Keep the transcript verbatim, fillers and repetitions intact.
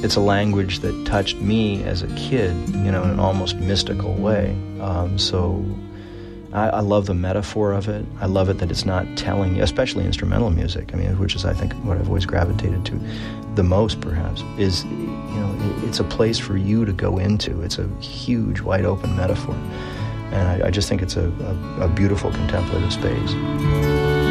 it's a language that touched me as a kid, you know, in an almost mystical way. Um, so I, I love the metaphor of it. I love it that it's not telling you, especially instrumental music, I mean, which is, I think, what I've always gravitated to the most, perhaps, is, you know, it, it's a place for you to go into. It's a huge, wide-open metaphor. And I, I just think it's a, a, a beautiful contemplative space.